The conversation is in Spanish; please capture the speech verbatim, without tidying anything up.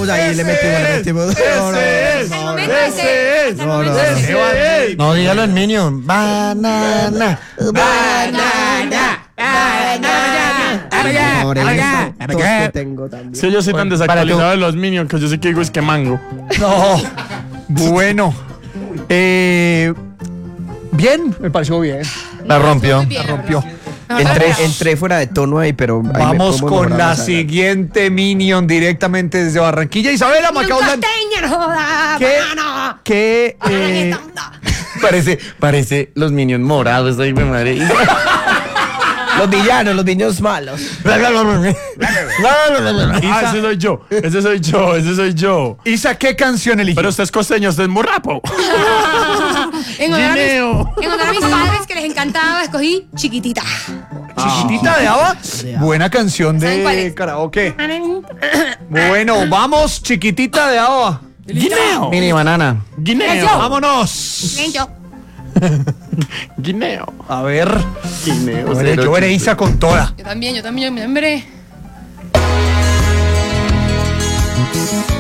metimos ahí, le metimos, le metimos. Ese es. No, ese es. No, no, Ese es. No, dígalo en Minion. Banana. Banana. Ahora que tengo también. Sí, yo soy tan Bueno, para desactualizado tú. de los Minions que yo sé que digo es que mango. No. Bueno. Eh, bien, me pareció bien. La rompió. Bien, La rompió. Entré, entré fuera de tono ahí, pero. ahí me Vamos podemos con mejorar la más adelante. siguiente Minion directamente desde Barranquilla. Isabela Macaulay. Costeño, no joda, ¿Qué? mano. ¿Qué? Ahora eh, que tonta. Parece, parece los Minions morados ahí, mi madre. Los villanos, los villanos malos. Ah, ese soy yo. Ese soy yo. Ese soy yo. Isa, ¿qué canción eligió? Pero usted es costeño, usted es muy rapo. En honor, a mis, Guineo. en honor a mis padres que les encantaba, escogí Chiquitita. Chiquitita de Ava. Buena canción ¿Saben cuál de es? karaoke. Bueno, vamos, Chiquitita de Ava. Guineo. Mini banana. Guineo. Vámonos. Bien, yo. Guineo. A ver. Guineo. Yo veré, yo veré Isa con toda. Yo también, yo también, yo me hambre.